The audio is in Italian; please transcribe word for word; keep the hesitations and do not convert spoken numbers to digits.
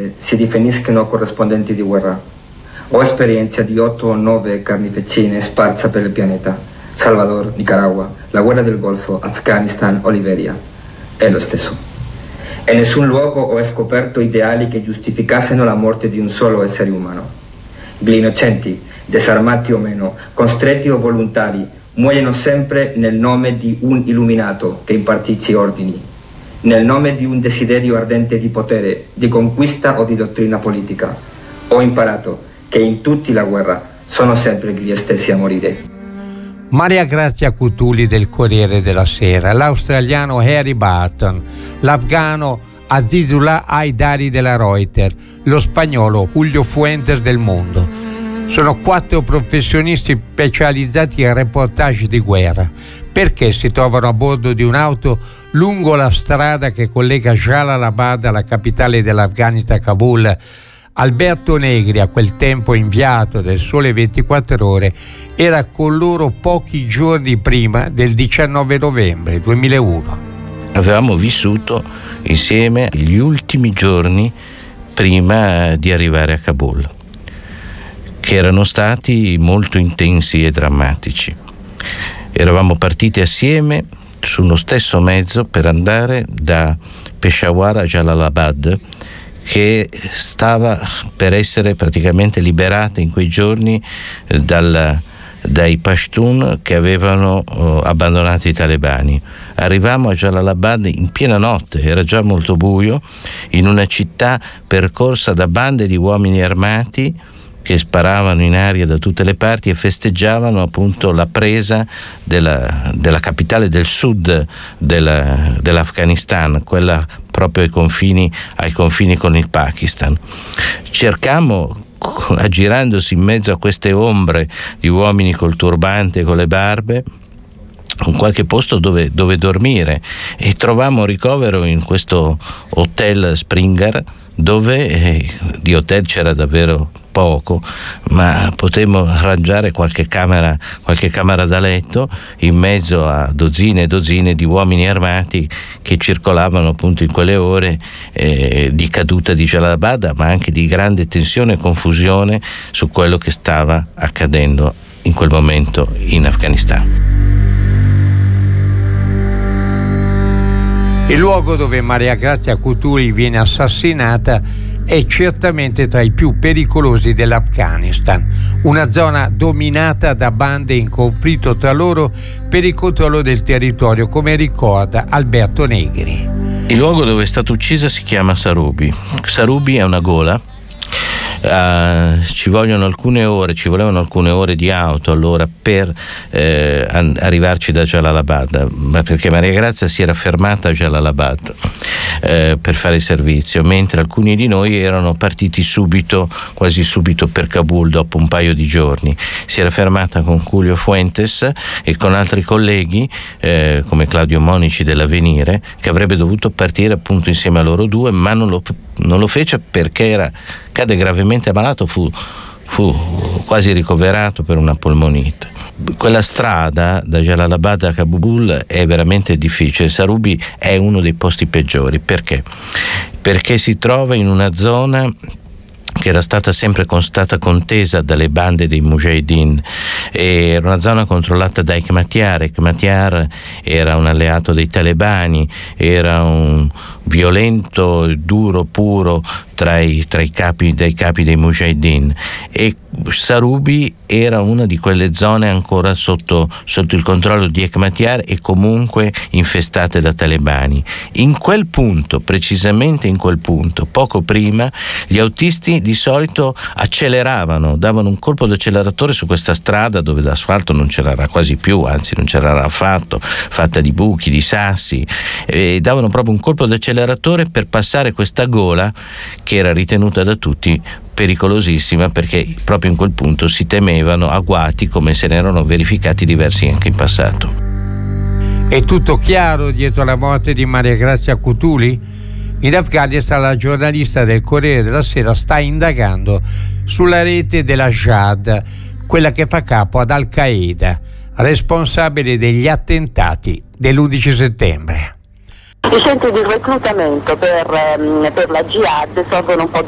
Occidente si definiscono corrispondenti di guerra. Ho esperienza di otto o nove carneficine sparse per il pianeta. Salvador, Nicaragua, la guerra del Golfo, Afghanistan o Liberia. È lo stesso. In nessun luogo ho scoperto ideali che giustificassero la morte di un solo essere umano. Gli innocenti, disarmati o meno, costretti o volontari, muoiono sempre nel nome di un illuminato che impartisce ordini, nel nome di un desiderio ardente di potere, di conquista o di dottrina politica. Ho imparato che in tutta la guerra sono sempre gli stessi a morire. Maria Grazia Cutuli del Corriere della Sera, l'australiano Harry Barton, l'afgano Azizullah Haidari della Reuters, lo spagnolo Julio Fuentes del Mondo. Sono quattro professionisti specializzati in reportage di guerra. Perché si trovano a bordo di un'auto lungo la strada che collega Jalalabad, la capitale dell'Afghanistan, Kabul? Alberto Negri, a quel tempo inviato del Sole ventiquattro Ore, era con loro pochi giorni prima del diciannove novembre duemilauno. Avevamo vissuto insieme gli ultimi giorni prima di arrivare a Kabul, che erano stati molto intensi e drammatici. Eravamo partiti assieme sullo stesso mezzo per andare da Peshawar a Jalalabad, che stava per essere praticamente liberata in quei giorni dal, dai Pashtun che avevano oh, abbandonato i talebani. Arrivammo a Jalalabad in piena notte, era già molto buio, in una città percorsa da bande di uomini armati che sparavano in aria da tutte le parti e festeggiavano appunto la presa della, della capitale del sud della, dell'Afghanistan, quella proprio ai confini, ai confini con il Pakistan. Cercammo, aggirandosi in mezzo a queste ombre di uomini col turbante e con le barbe, un qualche posto dove, dove dormire, e trovammo ricovero in questo hotel Springer, dove eh, di hotel c'era davvero poco, ma potemmo arrangiare qualche camera, qualche camera da letto in mezzo a dozzine e dozzine di uomini armati che circolavano appunto in quelle ore eh, di caduta di Jalalabad, ma anche di grande tensione e confusione su quello che stava accadendo in quel momento in Afghanistan. Il luogo dove Maria Grazia Cutuli viene assassinata è certamente tra i più pericolosi dell'Afghanistan, una zona dominata da bande in conflitto tra loro per il controllo del territorio, come ricorda Alberto Negri. Il luogo dove è stata uccisa si chiama Sarubi. Sarubi è una gola. Uh, ci vogliono alcune ore, ci volevano alcune ore di auto allora per eh, an- arrivarci da Jalalabad, ma perché Maria Grazia si era fermata a Jalalabad eh, per fare il servizio, mentre alcuni di noi erano partiti subito, quasi subito per Kabul dopo un paio di giorni. Si era fermata con Julio Fuentes e con altri colleghi eh, come Claudio Monici dell'Avvenire, che avrebbe dovuto partire appunto insieme a loro due, ma non lo, non lo fece perché era cade gravemente ammalato, fu, fu quasi ricoverato per una polmonite. Quella strada da Jalalabad a Kabul è veramente difficile. Sarubi è uno dei posti peggiori. Perché? Perché si trova in una zona che era stata sempre stata contesa dalle bande dei Mujahideen. Era una zona controllata da Hekmatyar. Hekmatyar era un alleato dei talebani, era un violento, duro, puro tra i, tra i capi, dai capi dei Mujahideen, e Sarubi era una di quelle zone ancora sotto, sotto il controllo di Hekmatyar e comunque infestate da talebani. In quel punto, precisamente in quel punto, poco prima, gli autisti di solito acceleravano, davano un colpo d'acceleratore su questa strada dove l'asfalto non c'era quasi più, anzi non c'era affatto, fatta di buchi, di sassi, e davano proprio un colpo d'acceleratore per passare questa gola che era ritenuta da tutti pericolosissima, perché proprio in quel punto si temevano agguati come se ne erano verificati diversi anche in passato. È tutto chiaro dietro la morte di Maria Grazia Cutuli? In Afghanistan la giornalista del Corriere della Sera sta indagando sulla rete della Jihad, quella che fa capo ad Al-Qaeda, responsabile degli attentati dell'undici settembre. I centri di reclutamento per, per la Jihad sorgono un po'